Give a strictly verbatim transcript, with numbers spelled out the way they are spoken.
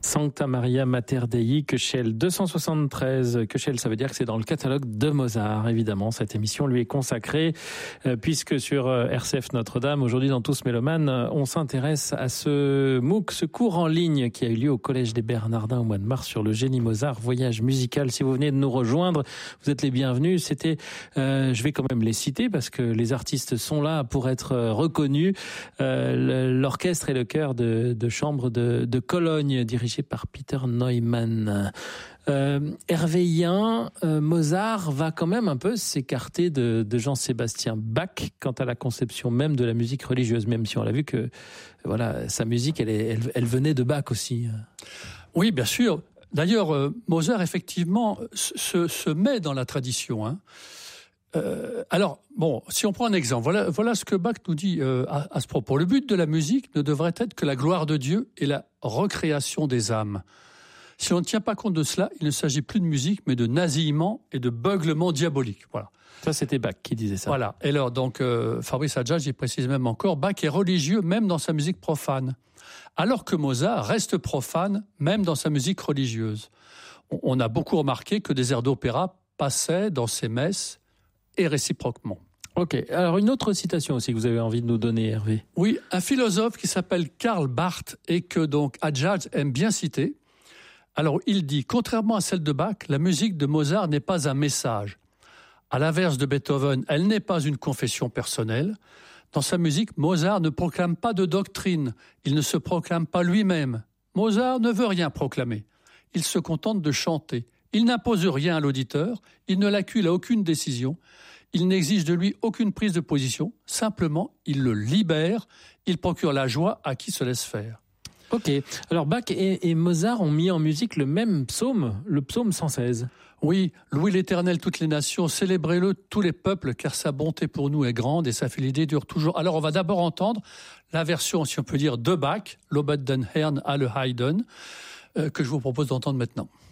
Sancta Maria Mater Dei, Köchel deux cent soixante-treize. Köchel, ça veut dire que c'est dans le catalogue de Mozart, évidemment. Cette émission lui est consacrée, euh, puisque sur euh, R C F Notre-Dame, aujourd'hui dans Tous Mélomanes, on s'intéresse à ce MOOC, ce cours en ligne qui a eu lieu au Collège des Bernardins au mois de mars sur le génie Mozart, voyage musical. Si vous venez de nous rejoindre, vous êtes les bienvenus. C'était, euh, je vais quand même les citer parce que les artistes sont là pour être reconnus. Euh, l'orchestre et le chœur de, de chambre de, de Cologne, dirigé par Peter Neumann. Euh, Hervéien, euh, Mozart va quand même un peu s'écarter de, de Jean-Sébastien Bach quant à la conception même de la musique religieuse, même si on l'a vu que voilà, sa musique, elle, est, elle, elle venait de Bach aussi. Oui, bien sûr. D'ailleurs, euh, Mozart, effectivement, se, se met dans la tradition. Hein. Euh, alors, bon, si on prend un exemple, voilà, voilà ce que Bach nous dit euh, à, à ce propos. Le but de la musique ne devrait être que la gloire de Dieu et la recréation des âmes. Si on ne tient pas compte de cela, il ne s'agit plus de musique, mais de nasillement et de beuglement diabolique. Voilà. Ça, c'était Bach qui disait ça. Voilà. Et alors, donc, euh, Fabrice Adjadj, il précise même encore, Bach est religieux même dans sa musique profane, alors que Mozart reste profane même dans sa musique religieuse. On, on a beaucoup remarqué que des airs d'opéra passaient dans ses messes et réciproquement. Ok, alors une autre citation aussi que vous avez envie de nous donner, Hervé. Oui, un philosophe qui s'appelle Karl Barth et que donc Adjadj aime bien citer. Alors il dit, contrairement à celle de Bach, la musique de Mozart n'est pas un message. À l'inverse de Beethoven, elle n'est pas une confession personnelle. Dans sa musique, Mozart ne proclame pas de doctrine, il ne se proclame pas lui-même. Mozart ne veut rien proclamer, il se contente de chanter. Il n'impose rien à l'auditeur, il ne l'accule à aucune décision, il n'exige de lui aucune prise de position, simplement il le libère, il procure la joie à qui se laisse faire. Ok, alors Bach et, et Mozart ont mis en musique le même psaume, le psaume cent seize. Oui, louez l'Éternel toutes les nations, célébrez-le tous les peuples, car sa bonté pour nous est grande et sa fidélité dure toujours. Alors on va d'abord entendre la version, si on peut dire, de Bach, Lobet den Herrn alle Heiden, euh, que je vous propose d'entendre maintenant.